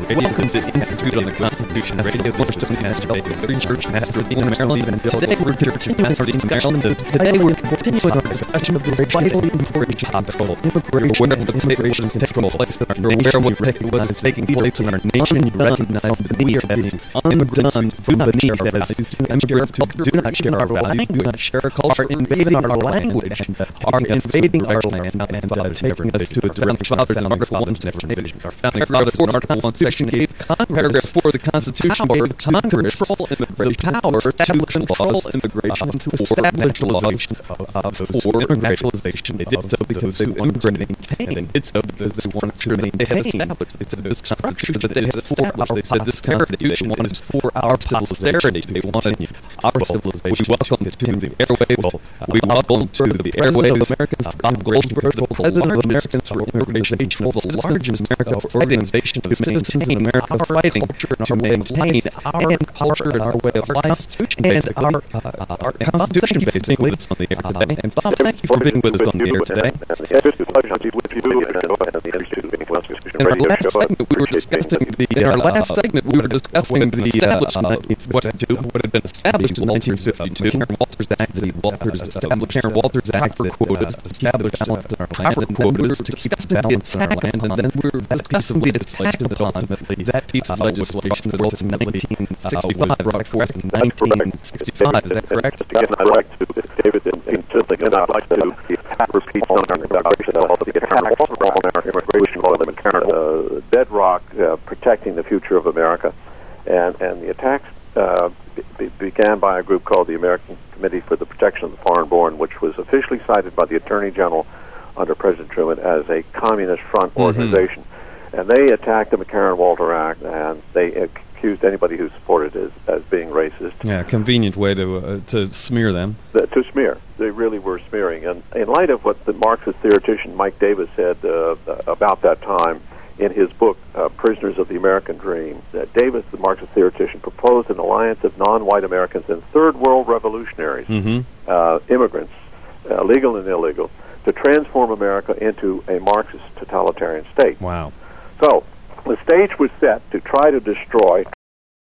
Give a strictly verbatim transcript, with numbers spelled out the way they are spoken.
Welcome to Institute on the Constitution, Radio Force of Master, Free Church Master of the Maryland, and today we're continuing our discussion. Today we're continuing our discussion of this vitally important topic, immigration, where the immigration is taking place in our nation, where what is taking place in our nation. You recognize the need that is undone from the need that is immigrants who do not share our values, do not share our culture, invading our language, are invading our land, and uh, taking us to a direct father and Article one, our founding fathers in Article one, Section eight, Paragraph four of the Constitution gave Congress the power to control immigration for naturalization of for naturalization. They did so because they wanted to maintain. They did so because they wanted to maintain. They said this Constitution that they had established. They said this Constitution was for our posterity. They wanted our civilization. We welcome to the airwaves. We welcome to the airwaves. Americans. Bob Goldberg, the president of Americans for Immigration, the largest American organization of citizens in America fighting to maintain our culture and our way of life and our, uh, our Constitution, basically, that's on the air today. And Bob, thank you for being with us on the air today. In our last segment, we were discussing the, in our last segment, we were discussing the establishment, what had, what had been established in nineteen fifty-two, Karen Walters Act, the Walters established Karen Walters Act for quotas, established balance in our proper quotas to discuss the balance in our land, and then we were discussing the legislation that ultimately, that piece of legislation that ultimately nineteen sixty-five brought forth in nineteen sixty-five, is that correct? Again, I'd like to, David, in just again, I'd like to repeat on our introduction of the attack on our immigration law, uh, bedrock uh, protecting the future of America, and and the attacks uh, be, began by a group called the American Committee for the Protection of the Foreign-Born, which was officially cited by the Attorney General under President Truman as a communist front mm-hmm. organization. And they attacked the McCarran-Walter Act, and they accused anybody who supported it as, as being racist. Yeah, convenient way to uh, to smear them. The, to smear. They really were smearing. And in light of what the Marxist theoretician Mike Davis said uh, about that time in his book, uh, Prisoners of the American Dream, that Davis, the Marxist theoretician, proposed an alliance of non-white Americans and third world revolutionaries, mm-hmm. uh, immigrants, uh, legal and illegal, to transform America into a Marxist totalitarian state. Wow. So the stage was set to try to destroy,